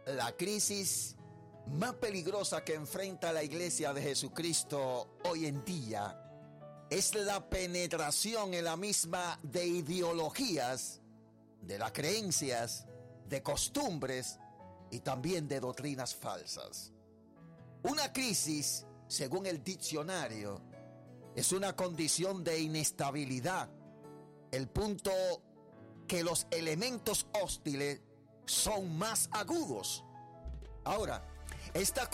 La crisis más peligrosa que enfrenta la Iglesia de Jesucristo hoy en día es la penetración en la misma de ideologías, de las creencias, de costumbres y también de doctrinas falsas. Una crisis, según el diccionario, es una condición de inestabilidad, el punto que los elementos hostiles son más agudos. Ahora, esta